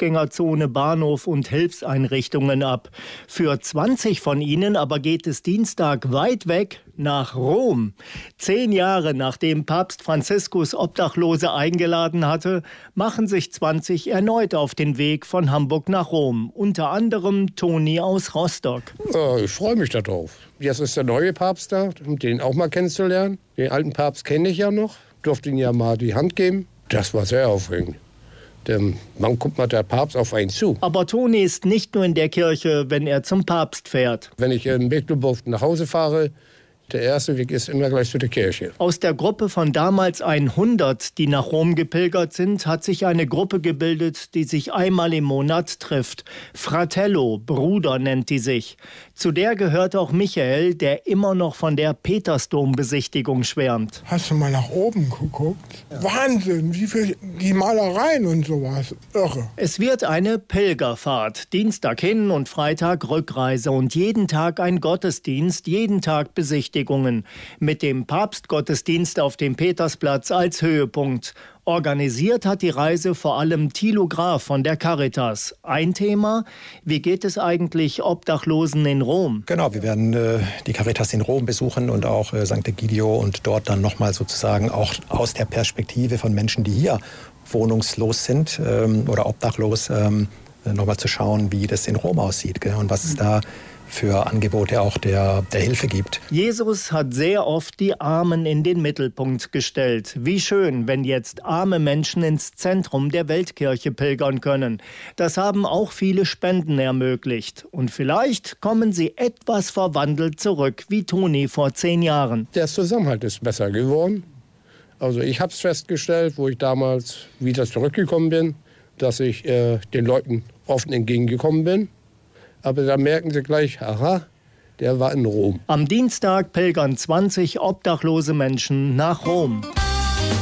Fußgängerzone, Bahnhof und Hilfseinrichtungen ab. Für 20 von ihnen aber geht es Dienstag weit weg nach Rom. 10 Jahre nachdem Papst Franziskus Obdachlose eingeladen hatte, machen sich 20 erneut auf den Weg von Hamburg nach Rom. Unter anderem Toni aus Rostock. Ja, ich freue mich darauf. Jetzt ist der neue Papst da, um den auch mal kennenzulernen. Den alten Papst kenne ich ja noch, durfte ihm ja mal die Hand geben. Das war sehr aufregend. Wann kommt mal der Papst auf einen zu? Aber Toni ist nicht nur in der Kirche, wenn er zum Papst fährt. Wenn ich in Mecklenburg nach Hause fahre, der erste Weg ist immer gleich zu der Kirche. Aus der Gruppe von damals 100, die nach Rom gepilgert sind, hat sich eine Gruppe gebildet, die sich einmal im Monat trifft. Fratello, Bruder nennt die sich. Zu der gehört auch Michael, der immer noch von der Petersdom-Besichtigung schwärmt. Hast du mal nach oben geguckt? Ja. Wahnsinn, wie viel die Malereien und sowas. Irre. Es wird eine Pilgerfahrt. Dienstag hin und Freitag Rückreise und jeden Tag ein Gottesdienst, jeden Tag Besichtigung. Mit dem Papstgottesdienst auf dem Petersplatz als Höhepunkt. Organisiert hat die Reise vor allem Thilo Graf von der Caritas. Ein Thema: Wie geht es eigentlich Obdachlosen in Rom? Genau, wir werden die Caritas in Rom besuchen und auch St. Egidio und dort dann nochmal sozusagen auch aus der Perspektive von Menschen, die hier wohnungslos sind oder obdachlos, nochmal zu schauen, wie das in Rom aussieht, gell? Und was es da für Angebote auch der Hilfe gibt. Jesus hat sehr oft die Armen in den Mittelpunkt gestellt. Wie schön, wenn jetzt arme Menschen ins Zentrum der Weltkirche pilgern können. Das haben auch viele Spenden ermöglicht. Und vielleicht kommen sie etwas verwandelt zurück, wie Toni vor 10 Jahren. Der Zusammenhalt ist besser geworden. Also ich habe es festgestellt, wo ich damals wieder zurückgekommen bin, dass ich den Leuten offen entgegengekommen bin. Aber da merken sie gleich, aha, der war in Rom. Am Dienstag pilgern 20 obdachlose Menschen nach Rom.